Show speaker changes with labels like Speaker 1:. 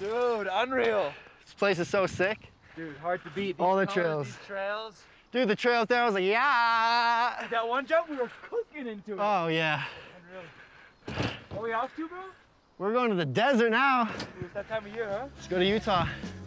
Speaker 1: Dude, unreal.
Speaker 2: This place is so sick.
Speaker 1: Dude, hard to beat.
Speaker 2: All the
Speaker 1: These
Speaker 2: trails.
Speaker 1: These trails.
Speaker 2: Dude, the trails there, I was like, yeah.
Speaker 1: That one jump, we were cooking into it.
Speaker 2: Oh, yeah.
Speaker 1: Unreal. What are we off to, bro?
Speaker 2: We're going to the desert now.
Speaker 1: Dude, it's that time of year, huh?
Speaker 2: Let's go to Utah.